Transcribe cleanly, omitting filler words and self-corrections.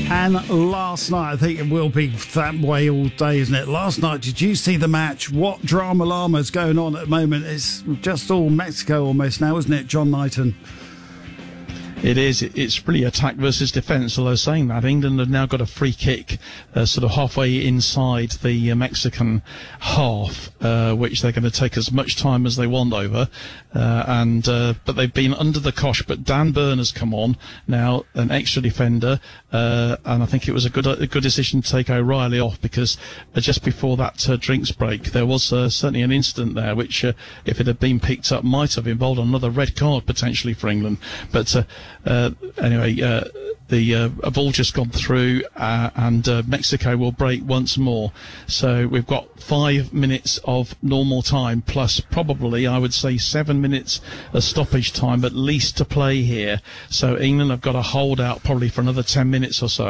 And last night, I think it will be that way all day, isn't it? Last night, did you see the match? What drama llama's going on at the moment? It's just all Mexico almost now, isn't it, John Knighton? It is. It's really attack versus defence. Although saying that, England have now got a free kick sort of halfway inside the Mexican half, which they're going to take as much time as they want over. But they've been under the cosh. But Dan Burn has come on now, an extra defender, and I think it was a good decision to take O'Reilly off, because just before that drinks break, there was certainly an incident there which, if it had been picked up, might have involved another red card potentially for England. But anyway, a ball just gone through, and Mexico will break once more. So we've got 5 minutes of normal time, plus probably, I would say, 7 minutes of stoppage time at least to play here. So England have got to hold out probably for another 10 minutes or so.